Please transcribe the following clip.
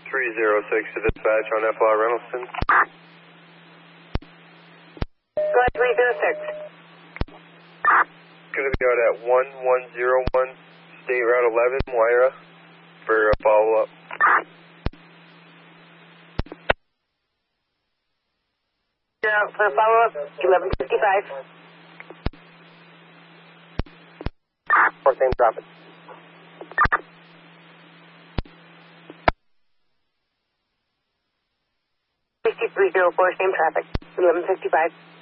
306 to dispatch on FLR Reynoldston. Go ahead, 306. Going to be out at 1101 State Route 11, Wyra, for a follow-up. For a follow-up, 1155. Same traffic. 6304, same traffic, 1155.